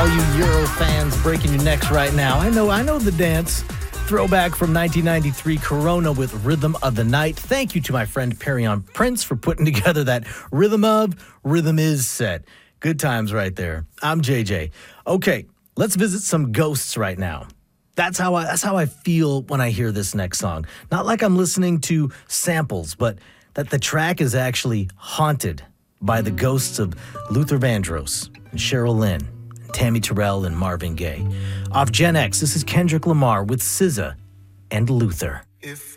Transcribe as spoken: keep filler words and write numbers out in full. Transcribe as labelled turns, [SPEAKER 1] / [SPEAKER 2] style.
[SPEAKER 1] All you Euro fans breaking your necks right now. I know, I know the dance. Throwback from nineteen ninety-three, Corona with Rhythm of the Night. Thank you to my friend Perion Prince for putting together that Rhythm of, Rhythm Is set. Good times right there. I'm J J. Okay, let's visit some ghosts right now. That's how I that's how I feel when I hear this next song. Not like I'm listening to samples, but that the track is actually haunted by the ghosts of Luther Vandross and Cheryl Lynn, and Tammy Terrell and Marvin Gaye. Off Gen X, this is Kendrick Lamar with S Z A and Luther. If